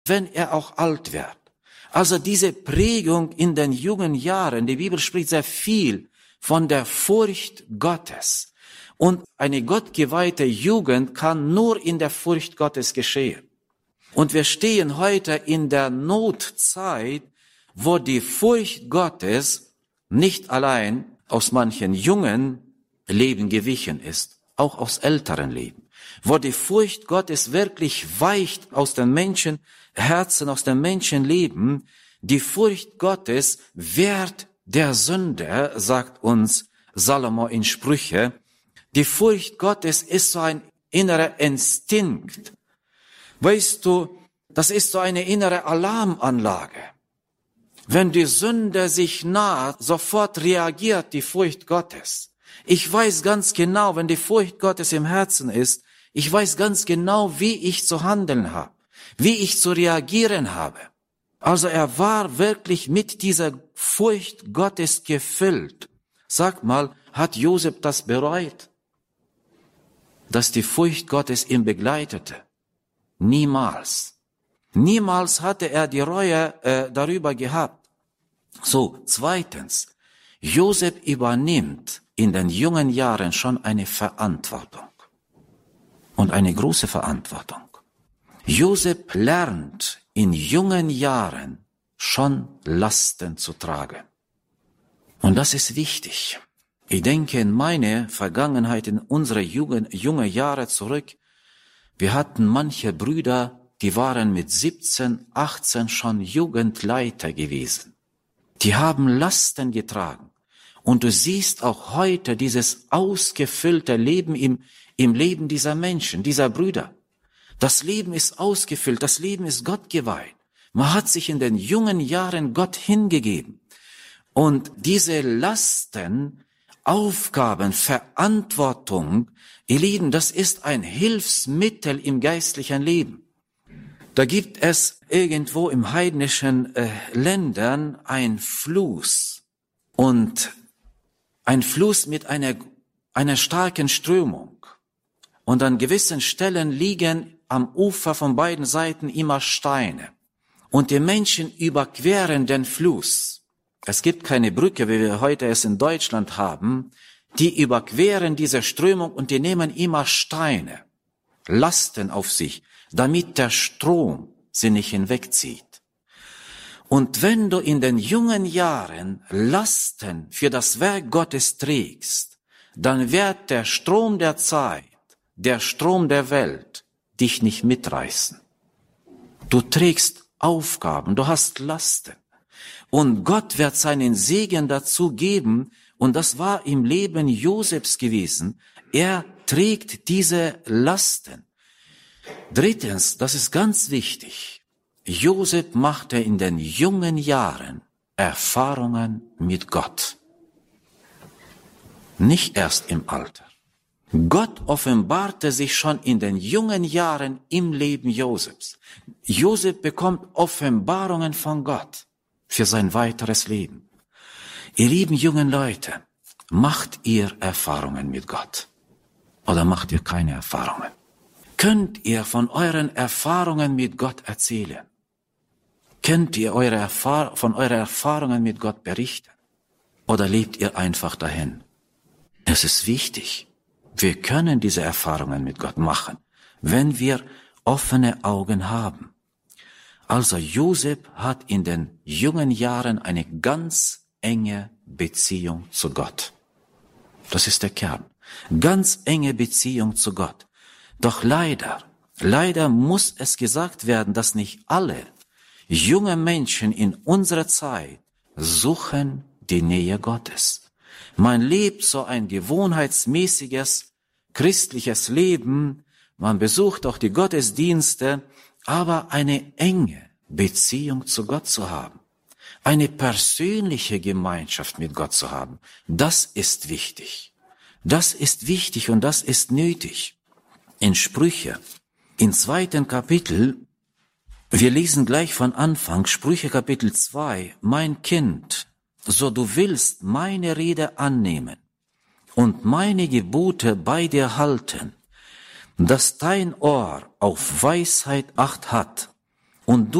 wenn er auch alt wird. Also diese Prägung in den jungen Jahren, die Bibel spricht sehr viel von der Furcht Gottes. Und eine gottgeweihte Jugend kann nur in der Furcht Gottes geschehen. Und wir stehen heute in der Notzeit, wo die Furcht Gottes nicht allein aus manchen jungen Leben gewichen ist, auch aus älteren Leben. Wo die Furcht Gottes wirklich weicht aus den Menschenherzen, aus dem Menschenleben. Die Furcht Gottes wehrt der Sünde, sagt uns Salomo in Sprüche. Die Furcht Gottes ist so ein innerer Instinkt. Weißt du, das ist so eine innere Alarmanlage. Wenn die Sünde sich naht, sofort reagiert die Furcht Gottes. Ich weiß ganz genau, wenn die Furcht Gottes im Herzen ist, ich weiß ganz genau, wie ich zu handeln habe, wie ich zu reagieren habe. Also er war wirklich mit dieser Furcht Gottes gefüllt. Sag mal, hat Josef das bereut, dass die Furcht Gottes ihn begleitete? Niemals. Niemals hatte er die Reue darüber gehabt. So, zweitens, Josef übernimmt in den jungen Jahren schon eine Verantwortung. Und eine große Verantwortung. Josef lernt in jungen Jahren schon Lasten zu tragen. Und das ist wichtig. Ich denke in meine Vergangenheit, in unsere junge Jahre zurück. Wir hatten manche Brüder, die waren mit 17, 18 schon Jugendleiter gewesen. Die haben Lasten getragen. Und du siehst auch heute dieses ausgefüllte Leben im Leben dieser Menschen, dieser Brüder. Das Leben ist ausgefüllt, das Leben ist Gott geweiht. Man hat sich in den jungen Jahren Gott hingegeben. Und diese Lasten, Aufgaben, Verantwortung, ihr Lieben, das ist ein Hilfsmittel im geistlichen Leben. Da gibt es irgendwo im heidnischen Ländern ein Fluss. Und ein Fluss mit einer starken Strömung. Und an gewissen Stellen liegen am Ufer von beiden Seiten immer Steine. Und die Menschen überqueren den Fluss. Es gibt keine Brücke, wie wir heute es in Deutschland haben. Die überqueren diese Strömung und die nehmen immer Steine, Lasten auf sich, damit der Strom sie nicht hinwegzieht. Und wenn du in den jungen Jahren Lasten für das Werk Gottes trägst, dann wird der Strom der Zeit, der Strom der Welt dich nicht mitreißen. Du trägst Aufgaben, du hast Lasten. Und Gott wird seinen Segen dazu geben, und das war im Leben Josefs gewesen. Er trägt diese Lasten. Drittens, das ist ganz wichtig, Josef machte in den jungen Jahren Erfahrungen mit Gott. Nicht erst im Alter. Gott offenbarte sich schon in den jungen Jahren im Leben Josefs. Josef bekommt Offenbarungen von Gott für sein weiteres Leben. Ihr lieben jungen Leute, macht ihr Erfahrungen mit Gott? Oder macht ihr keine Erfahrungen? Könnt ihr von euren Erfahrungen mit Gott erzählen? Könnt ihr von euren Erfahrungen mit Gott berichten? Oder lebt ihr einfach dahin? Es ist wichtig. Wir können diese Erfahrungen mit Gott machen, wenn wir offene Augen haben. Also Josef hat in den jungen Jahren eine ganz enge Beziehung zu Gott. Das ist der Kern. Ganz enge Beziehung zu Gott. Doch leider muss es gesagt werden, dass nicht alle junge Menschen in unserer Zeit suchen die Nähe Gottes. Man lebt so ein gewohnheitsmäßiges christliches Leben, man besucht auch die Gottesdienste, aber eine enge Beziehung zu Gott zu haben, eine persönliche Gemeinschaft mit Gott zu haben, das ist wichtig. Das ist wichtig und das ist nötig. In Sprüche, im 2. Kapitel, wir lesen gleich von Anfang, Sprüche Kapitel 2, mein Kind, so du willst meine Rede annehmen und meine Gebote bei dir halten, dass dein Ohr auf Weisheit Acht hat Und